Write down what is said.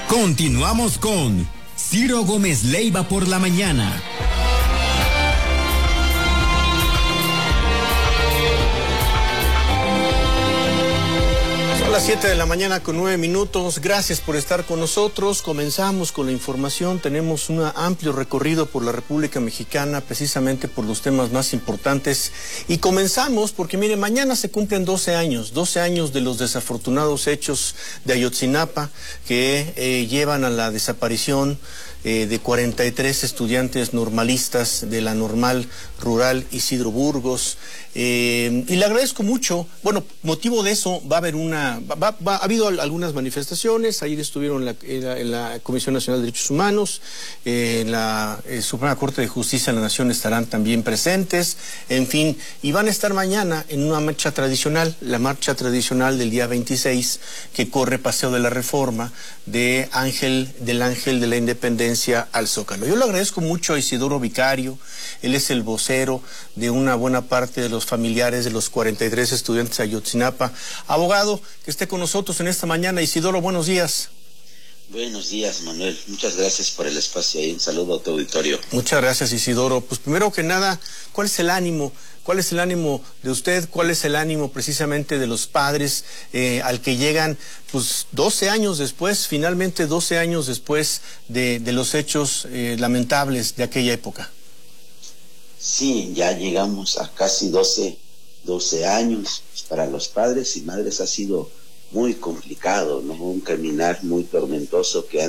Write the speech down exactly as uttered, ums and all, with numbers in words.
Continuamos con Ciro Gómez Leiva por la mañana. Son las siete de la mañana con nueve minutos. Gracias por estar con nosotros. Comenzamos con la información. Tenemos un amplio recorrido por la República Mexicana, precisamente por los temas más importantes. Y comenzamos porque, mire, mañana se cumplen doce años, doce años de los desafortunados hechos de Ayotzinapa que eh, llevan a la desaparición Eh, de cuarenta y tres estudiantes normalistas de la Normal Rural Isidro Burgos. Eh, y le agradezco mucho. Bueno, motivo de eso va a haber una... Va, va, ha habido algunas manifestaciones. Ayer estuvieron en la, en la, en la Comisión Nacional de Derechos Humanos, eh, en la eh, Suprema Corte de Justicia de la Nación estarán también presentes. En fin, y van a estar mañana en una marcha tradicional, la marcha tradicional del día veintiséis, que corre Paseo de la Reforma de Ángel, del Ángel de la Independencia al Zócalo. Yo le agradezco mucho a Isidoro Vicario. Él es el vocero de una buena parte de los familiares de los cuarenta y tres estudiantes de Ayotzinapa. Abogado, que esté con nosotros en esta mañana. Isidoro, buenos días. Buenos días, Manuel. Muchas gracias por el espacio y un saludo a tu auditorio. Muchas gracias, Isidoro. Pues primero que nada, ¿cuál es el ánimo? ¿Cuál es el ánimo de usted? ¿Cuál es el ánimo precisamente de los padres eh, al que llegan pues doce años después, finalmente doce años después de, de los hechos eh, lamentables de aquella época? Sí, ya llegamos a casi doce, doce años. Para los padres y madres ha sido muy complicado, ¿no? Un caminar muy tormentoso que